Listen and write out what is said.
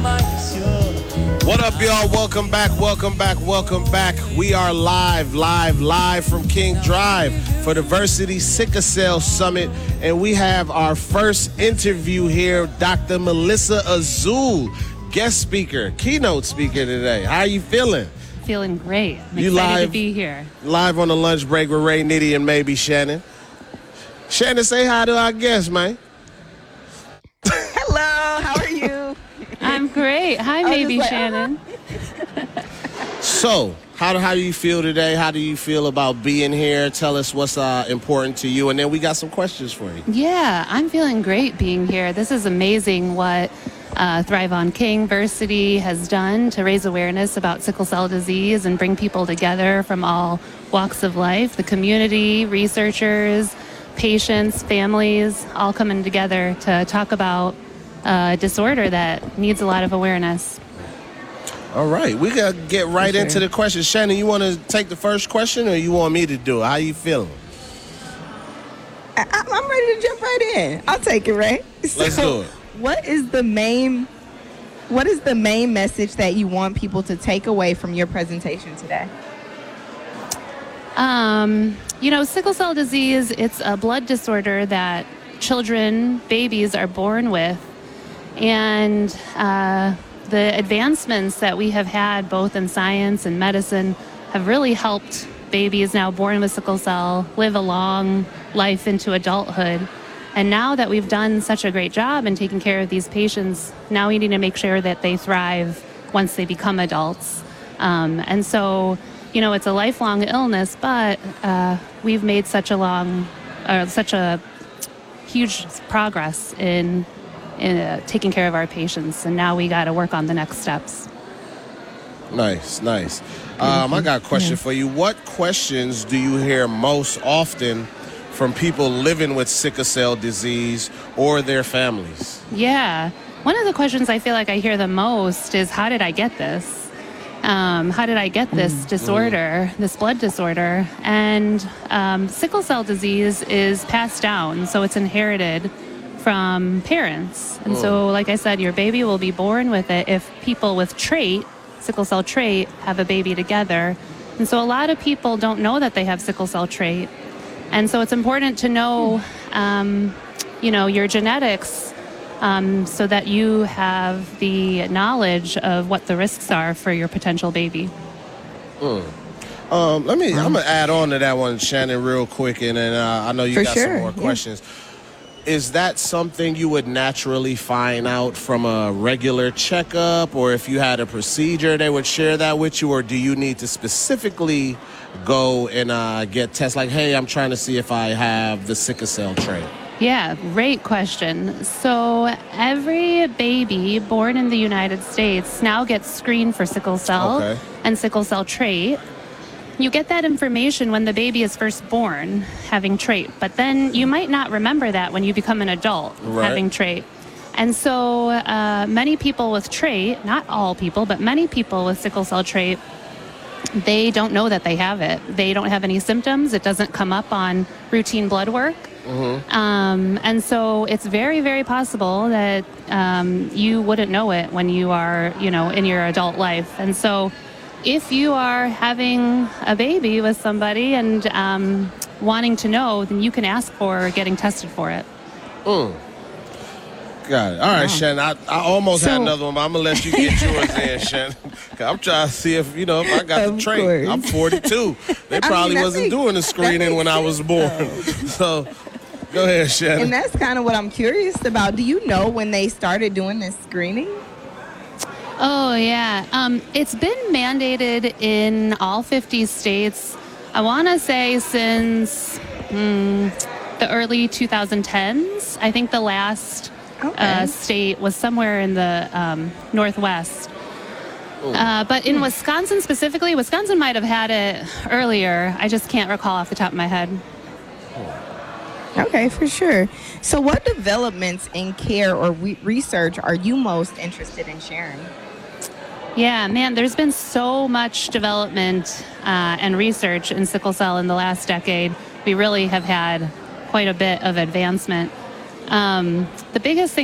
What up, y'all? Welcome back. We are live from King Drive for Diversity Sickle Cell Summit, and we have our first interview here, Dr. Melissa Azul, guest speaker, keynote speaker today. How are you feeling? Feeling great. I'm excited to be here. Live on the lunch break with Ray Nitty and maybe Shannon. Shannon, say hi to our guest, man. Hello, how are you? I'm great. Hi, maybe Shannon. So, how do you feel today? How do you feel about being here? Tell us what's important to you, and then we got some questions for you. Yeah, I'm feeling great being here. This is amazing what Thrive on Kingversity has done to raise awareness about sickle cell disease and bring people together from all walks of life, the community, researchers, patients, families, all coming together to talk about a disorder that needs a lot of awareness. All right, we got to get right into the questions. Shannon, you want to take the first question or you want me to do it? How you feeling? I'm ready to jump right in. I'll take it, Ray. Let's do it. What is the main message that you want people to take away from your presentation today? Sickle cell disease, it's a blood disorder that children, babies are born with. And the advancements that we have had both in science and medicine have really helped babies now born with sickle cell live a long life into adulthood. And now that we've done such a great job in taking care of these patients, now we need to make sure that they thrive once they become adults. And so, it's a lifelong illness, but we've made such a huge progress in taking care of our patients, and now we got to work on the next steps. Nice. I got a question for you. What questions do you hear most often from people living with sickle cell disease or their families? Yeah. One of the questions I feel like I hear the most is, how did I get this? How did I get this disorder, this blood disorder? And sickle cell disease is passed down, so it's inherited from parents. And so, like I said, your baby will be born with it if people with sickle cell trait, have a baby together. And so a lot of people don't know that they have sickle cell trait. And so it's important to know, your genetics so that you have the knowledge of what the risks are for your potential baby. I'm going to add on to that one, Shannon, real quick, and then I know you got some more questions. Is that something you would naturally find out from a regular checkup, or if you had a procedure, they would share that with you, or do you need to specifically go and get tests like, hey, I'm trying to see if I have the sickle cell trait? Yeah, great question. So every baby born in the United States now gets screened for sickle cell and sickle cell trait. You get that information when the baby is first born having trait, but then you might not remember that when you become an adult having trait. And so many people with trait, not all people, but many people with sickle cell trait, they don't know that they have it. They don't have any symptoms. It doesn't come up on routine blood work. And so it's very, very possible that you wouldn't know it when you are, in your adult life. And so if you are having a baby with somebody and wanting to know, then you can ask for getting tested for it. Got it. All right, Shannon. I almost had another one, but I'm going to let you get yours in, Shannon. I'm trying to see if I got the trait. I'm 42. They probably wasn't doing the screening when I was born. So go ahead, Shannon. And that's kind of what I'm curious about. Do you know when they started doing this screening? Oh, yeah. It's been mandated in all 50 states, I want to say since the early 2010s. I think the last state was somewhere in the Northwest. But in Wisconsin specifically, Wisconsin might have had it earlier. I just can't recall off the top of my head. Okay, for sure. So what developments in care or research are you most interested in sharing? Yeah, man, there's been so much development and research in sickle cell in the last decade. We really have had quite a bit of advancement. The biggest thing